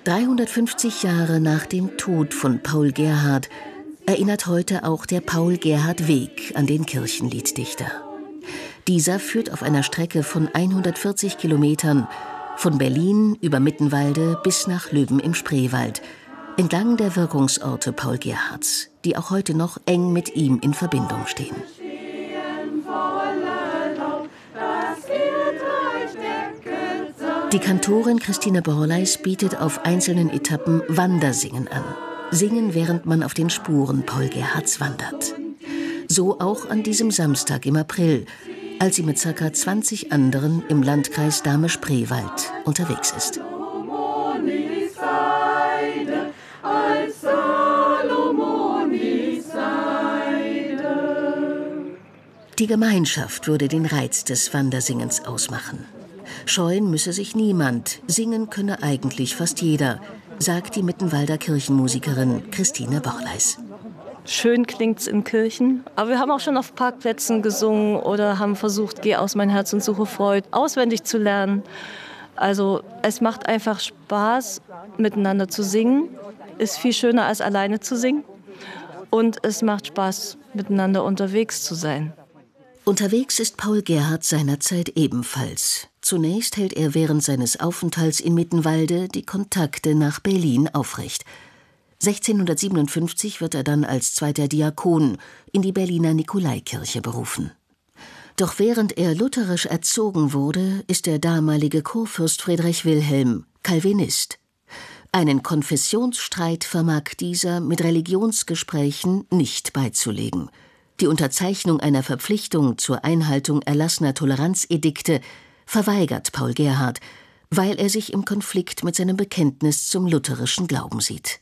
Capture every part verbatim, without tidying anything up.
dreihundertfünfzig Jahre nach dem Tod von Paul Gerhardt erinnert heute auch der Paul-Gerhardt-Weg an den Kirchenlieddichter. Dieser führt auf einer Strecke von hundertvierzig Kilometern von Berlin über Mittenwalde bis nach Löben im Spreewald, entlang der Wirkungsorte Paul Gerhardts, die auch heute noch eng mit ihm in Verbindung stehen. Die Kantorin Christine Borleis bietet auf einzelnen Etappen Wandersingen an. Singen, während man auf den Spuren Paul Gerhardts wandert. So auch an diesem Samstag im April, als sie mit ca. zwanzig anderen im Landkreis Dahme-Spreewald unterwegs ist. Die Gemeinschaft würde den Reiz des Wandersingens ausmachen. Scheuen müsse sich niemand, singen könne eigentlich fast jeder, sagt die Mittenwalder Kirchenmusikerin Christine Borleis. Schön klingt's in Kirchen, aber wir haben auch schon auf Parkplätzen gesungen oder haben versucht, Geh aus mein Herz und suche Freud auswendig zu lernen. Also es macht einfach Spaß, miteinander zu singen, ist viel schöner als alleine zu singen und es macht Spaß, miteinander unterwegs zu sein. Unterwegs ist Paul Gerhardt seinerzeit ebenfalls. Zunächst hält er während seines Aufenthalts in Mittenwalde die Kontakte nach Berlin aufrecht. sechzehnhundertsiebenundfünfzig wird er dann als zweiter Diakon in die Berliner Nikolaikirche berufen. Doch während er lutherisch erzogen wurde, ist der damalige Kurfürst Friedrich Wilhelm Calvinist. Einen Konfessionsstreit vermag dieser mit Religionsgesprächen nicht beizulegen. Die Unterzeichnung einer Verpflichtung zur Einhaltung erlassener Toleranzedikte verweigert Paul Gerhardt, weil er sich im Konflikt mit seinem Bekenntnis zum lutherischen Glauben sieht.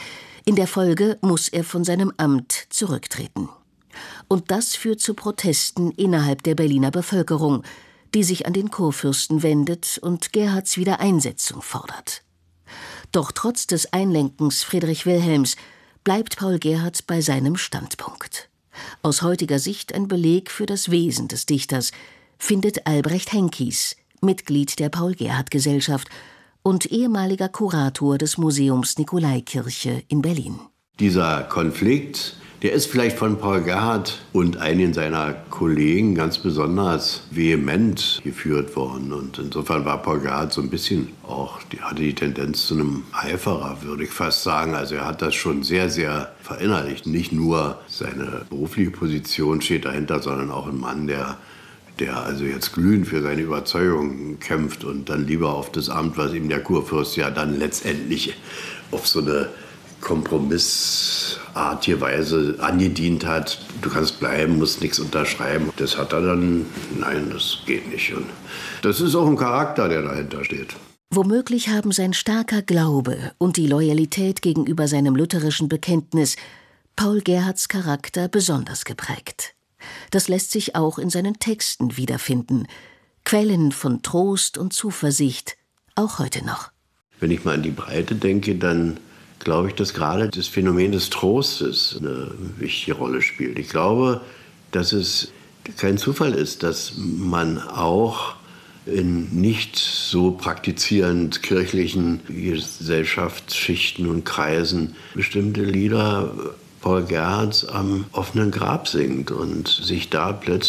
In der Folge muss er von seinem Amt zurücktreten. Und das führt zu Protesten innerhalb der Berliner Bevölkerung, die sich an den Kurfürsten wendet und Gerhardts Wiedereinsetzung fordert. Doch trotz des Einlenkens Friedrich Wilhelms bleibt Paul Gerhardt bei seinem Standpunkt. Aus heutiger Sicht ein Beleg für das Wesen des Dichters, findet Albrecht Henkies, Mitglied der Paul-Gerhardt-Gesellschaft und ehemaliger Kurator des Museums Nikolaikirche in Berlin. Dieser Konflikt, der ist vielleicht von Paul Gerhardt und einigen seiner Kollegen ganz besonders vehement geführt worden. Und insofern war Paul Gerhardt so ein bisschen auch, die hatte die Tendenz zu einem Eiferer, würde ich fast sagen. Also er hat das schon sehr, sehr verinnerlicht. Nicht nur seine berufliche Position steht dahinter, sondern auch ein Mann, der der also jetzt glühend für seine Überzeugung kämpft und dann lieber auf das Amt, was ihm der Kurfürst ja dann letztendlich auf so eine kompromissartige Weise angedient hat. Du kannst bleiben, musst nichts unterschreiben. Das hat er dann, nein, das geht nicht. Und das ist auch ein Charakter, der dahinter steht. Womöglich haben sein starker Glaube und die Loyalität gegenüber seinem lutherischen Bekenntnis Paul Gerhardts Charakter besonders geprägt. Das lässt sich auch in seinen Texten wiederfinden. Quellen von Trost und Zuversicht, auch heute noch. Wenn ich mal an die Breite denke, dann glaube ich, dass gerade das Phänomen des Trostes eine wichtige Rolle spielt. Ich glaube, dass es kein Zufall ist, dass man auch in nicht so praktizierend kirchlichen Gesellschaftsschichten und Kreisen bestimmte Lieder Paul Gerhardts am offenen Grab singt und sich da plötzlich